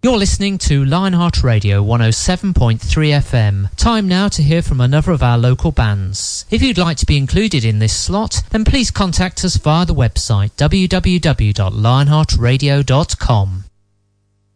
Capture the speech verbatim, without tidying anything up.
You're listening to Lionheart Radio one oh seven point three F M. Time now to hear from another of our local bands. If you'd like to be included in this slot, then please contact us via the website w w w dot lionheart radio dot com.